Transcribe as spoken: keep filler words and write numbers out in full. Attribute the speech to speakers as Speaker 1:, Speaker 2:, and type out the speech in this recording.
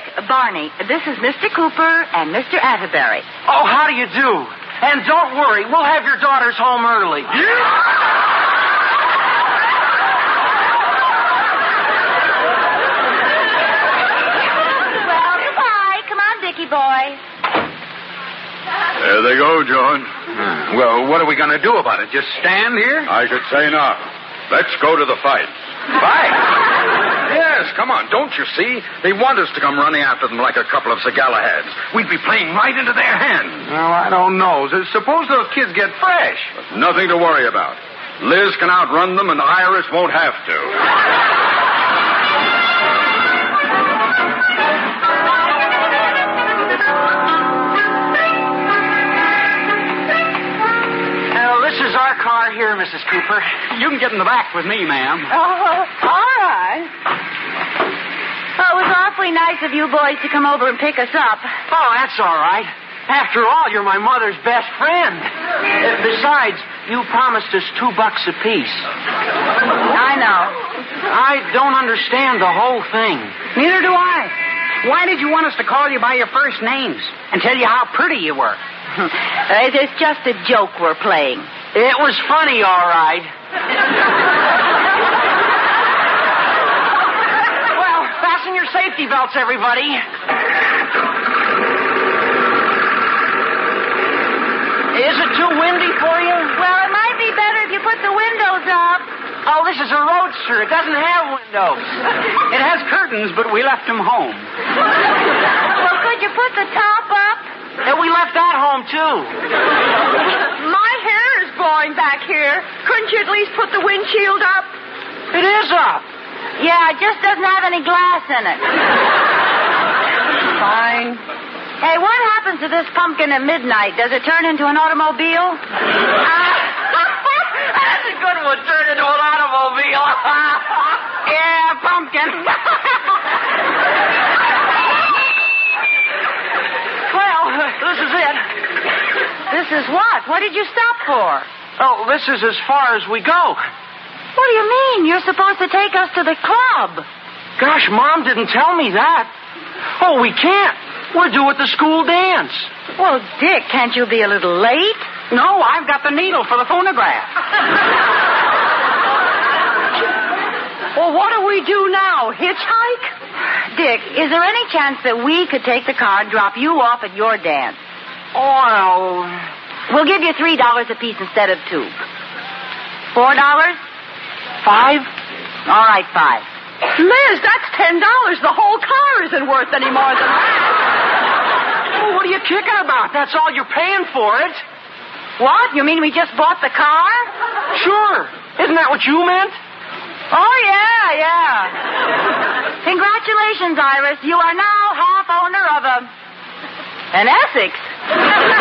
Speaker 1: Dick, Barney, this is Mister Cooper and Mister Atterbury.
Speaker 2: Oh, how do you do? And don't worry, we'll have your daughters home early.
Speaker 1: Well, goodbye. Come on, Dickie boy.
Speaker 3: There they go, John.
Speaker 4: Hmm. Well, what are we going to do about it? Just stand here?
Speaker 3: I should say not. Let's go to the fight.
Speaker 4: Fight? Yes, come on. Don't you see? They want us to come running after them like a couple of Sagalahads. We'd be playing right into their hands.
Speaker 5: Well, I don't know. Suppose those kids get fresh.
Speaker 3: But nothing to worry about. Liz can outrun them, and Iris won't have to.
Speaker 2: Here, Missus Cooper. You can get in the back with me, ma'am.
Speaker 1: Oh, all right. Oh, it was awfully nice of you boys to come over and pick us up.
Speaker 2: Oh, that's all right. After all, you're my mother's best friend. Uh, besides, you promised us two bucks apiece.
Speaker 1: I know.
Speaker 2: I don't understand the whole thing.
Speaker 6: Neither do I. Why did you want us to call you by your first names and tell you how pretty you were?
Speaker 1: uh, it's just a joke we're playing.
Speaker 2: It was funny, all right. Well, fasten your safety belts, everybody. Is it too windy for you?
Speaker 1: Well, it might be better if you put the windows up.
Speaker 2: Oh, this is a roadster. It doesn't have windows.
Speaker 6: It has curtains, but we left them home.
Speaker 1: Well, could you put the top up?
Speaker 2: And we left that home, too.
Speaker 1: My hair is blowing back here. Couldn't you at least put the windshield up?
Speaker 2: It is up.
Speaker 1: Yeah, it just doesn't have any glass in it.
Speaker 6: Fine.
Speaker 1: Hey, what happens to this pumpkin at midnight? Does it turn into an automobile?
Speaker 2: That's a good one. Turn into an automobile.
Speaker 6: Yeah, pumpkin.
Speaker 2: Well, this is it.
Speaker 1: This is what? What did you stop for?
Speaker 2: Oh, this is as far as we go.
Speaker 1: What do you mean? You're supposed to take us to the club.
Speaker 2: Gosh, Mom didn't tell me that. Oh, we can't. We're due at the school dance.
Speaker 1: Well, Dick, can't you be a little late?
Speaker 6: No, I've got the needle for the phonograph.
Speaker 1: Well, what do we do now? Hitchhike? Dick, is there any chance that we could take the car and drop you off at your dance?
Speaker 2: Oh,
Speaker 1: We'll give you three dollars apiece instead of two. Four dollars?
Speaker 2: five?
Speaker 1: All right, five.
Speaker 6: Liz, that's ten dollars. The whole car isn't worth any more than that.
Speaker 2: Oh, what are you kicking about? That's all you're paying for it.
Speaker 1: What? You mean we just bought the car?
Speaker 2: Sure. Isn't that what you meant?
Speaker 1: Oh, yeah, yeah. Congratulations, Iris. You are now half owner of a... an Essex.